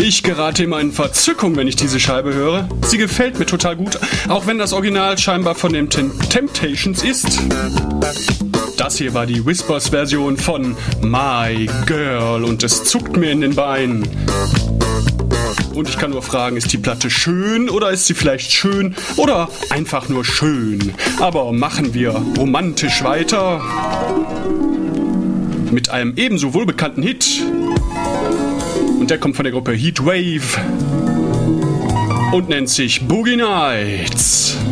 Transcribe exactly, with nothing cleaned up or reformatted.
Ich gerate immer in Verzückung, wenn ich diese Scheibe höre. Sie gefällt mir total gut, auch wenn das Original scheinbar von den Tem- Temptations ist. Das hier war die Whispers-Version von My Girl und es zuckt mir in den Beinen. Und ich kann nur fragen, ist die Platte schön oder ist sie vielleicht schön oder einfach nur schön? Aber machen wir romantisch weiter mit einem ebenso wohlbekannten Hit. Und der kommt von der Gruppe Heatwave und nennt sich Boogie Nights.